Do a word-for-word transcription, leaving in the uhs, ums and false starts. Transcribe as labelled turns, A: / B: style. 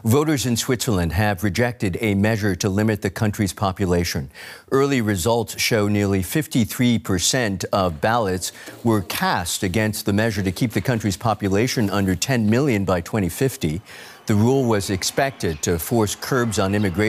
A: Voters in Switzerland have rejected a measure to limit the country's population. Early results show nearly fifty-three percent of ballots were cast against the measure to keep the country's population under ten million by twenty fifty. The rule was expected to force curbs on immigration